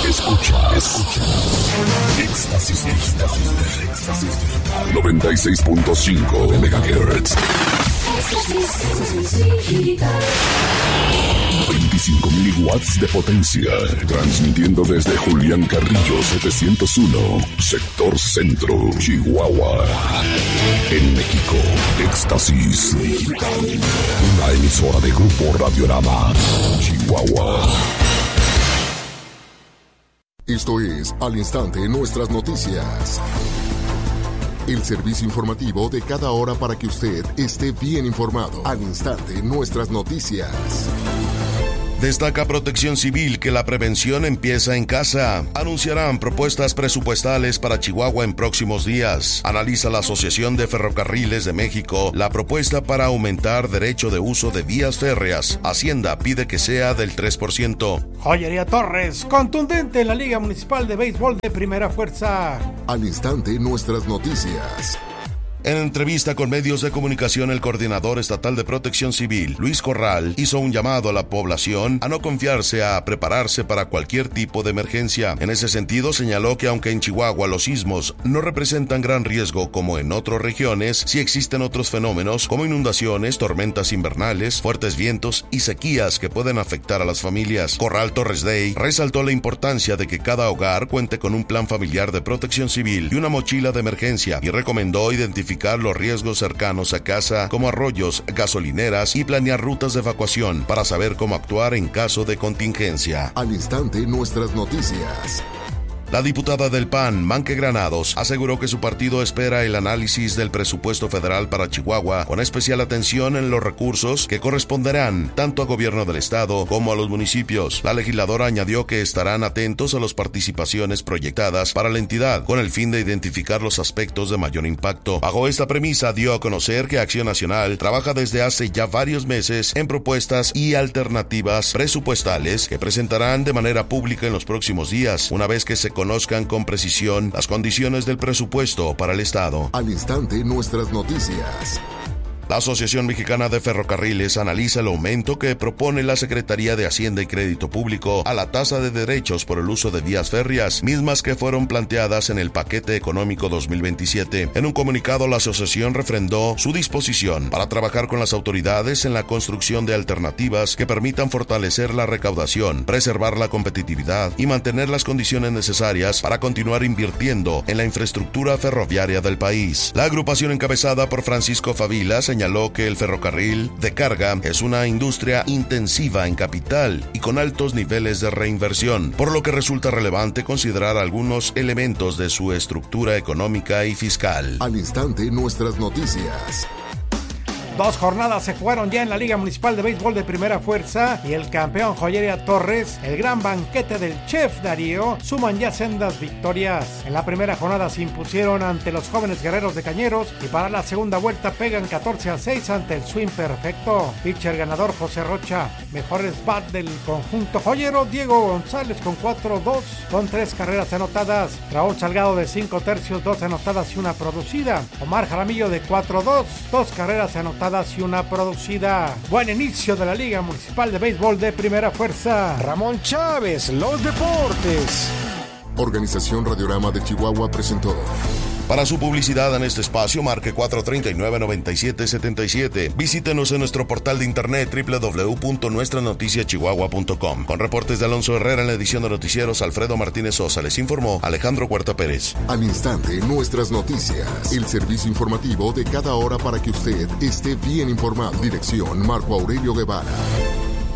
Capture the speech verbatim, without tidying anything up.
Escucha, escucha. Éxtasis Digital. Éxtasis Digital. noventa y seis punto cinco megahertz. veinticinco mil watts de potencia. Transmitiendo desde Julián Carrillo setecientos uno, sector centro, Chihuahua. En México, Éxtasis Digital. Una emisora de Grupo Radiorama, Chihuahua. Esto es Al Instante Nuestras Noticias. El servicio informativo de cada hora para que usted esté bien informado. Al Instante Nuestras Noticias. Destaca Protección Civil que la prevención empieza en casa. Anunciarán propuestas presupuestales para Chihuahua en próximos días. Analiza la Asociación de Ferrocarriles de México la propuesta para aumentar derecho de uso de vías férreas. Hacienda pide que sea del tres por ciento. Joyería Torres, contundente en la Liga Municipal de Béisbol de Primera Fuerza. Al Instante Nuestras Noticias. En entrevista con medios de comunicación, el coordinador estatal de Protección Civil, Luis Corral, hizo un llamado a la población a no confiarse, a prepararse para cualquier tipo de emergencia. En ese sentido, señaló que aunque en Chihuahua los sismos no representan gran riesgo como en otras regiones, sí existen otros fenómenos como inundaciones, tormentas invernales, fuertes vientos y sequías que pueden afectar a las familias. Corral Torres Day resaltó la importancia de que cada hogar cuente con un plan familiar de protección civil y una mochila de emergencia, y recomendó identificar los riesgos cercanos a casa como arroyos, gasolineras y planear rutas de evacuación para saber cómo actuar en caso de contingencia. Al Instante Nuestras Noticias. La diputada del P A N, Manque Granados, aseguró que su partido espera el análisis del presupuesto federal para Chihuahua, con especial atención en los recursos que corresponderán tanto al gobierno del estado como a los municipios. La legisladora añadió que estarán atentos a las participaciones proyectadas para la entidad, con el fin de identificar los aspectos de mayor impacto. Bajo esta premisa, dio a conocer que Acción Nacional trabaja desde hace ya varios meses en propuestas y alternativas presupuestales que presentarán de manera pública en los próximos días, una vez que se conozcan con precisión las condiciones del presupuesto para el Estado. Al Instante Nuestras Noticias. La Asociación Mexicana de Ferrocarriles analiza el aumento que propone la Secretaría de Hacienda y Crédito Público a la tasa de derechos por el uso de vías férreas, mismas que fueron planteadas en el Paquete Económico dos mil veintisiete. En un comunicado, la asociación refrendó su disposición para trabajar con las autoridades en la construcción de alternativas que permitan fortalecer la recaudación, preservar la competitividad y mantener las condiciones necesarias para continuar invirtiendo en la infraestructura ferroviaria del país. La agrupación encabezada por Francisco Favila señaló que el ferrocarril de carga es una industria intensiva en capital y con altos niveles de reinversión, por lo que resulta relevante considerar algunos elementos de su estructura económica y fiscal. Al Instante Nuestras Noticias. Dos jornadas se jugaron ya en la Liga Municipal de Béisbol de Primera Fuerza y el campeón Joyería Torres, el gran banquete del Chef Darío, suman ya sendas victorias. En la primera jornada se impusieron ante los jóvenes guerreros de Cañeros y para la segunda vuelta pegan catorce a seis ante el Swing Perfecto. Pitcher ganador José Rocha, mejores bat del conjunto joyero Diego González con cuatro dos, con tres carreras anotadas. Raúl Salgado de cinco tercios, dos anotadas y una producida. Omar Jaramillo de cuatro dos, dos carreras anotadas y una producida. Buen inicio de la Liga Municipal de Béisbol de Primera Fuerza. Ramón Chávez, los deportes. Organización Radiorama de Chihuahua presentó. Para su publicidad en este espacio, marque cuatro tres nueve, nueve siete siete siete. Visítenos en nuestro portal de internet doble u doble u doble u punto nuestra noticia chihuahua punto com. Con reportes de Alonso Herrera en la edición de noticieros, Alfredo Martínez Sosa, les informó Alejandro Huerta Pérez. Al Instante Nuestras Noticias. El servicio informativo de cada hora para que usted esté bien informado. Dirección Marco Aurelio Guevara.